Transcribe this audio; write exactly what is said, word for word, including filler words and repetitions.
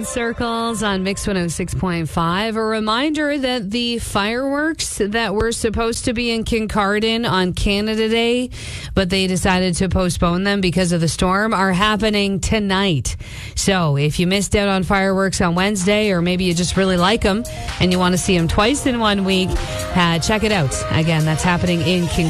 Golden Circles on Mix one oh six point five. A reminder that the fireworks that were supposed to be in Kincardine on Canada Day, but they decided to postpone them because of the storm, are happening tonight. So if you missed out on fireworks on Wednesday, or maybe you just really like them and you want to see them twice in one week, uh, check it out. Again, that's happening in Kincardine.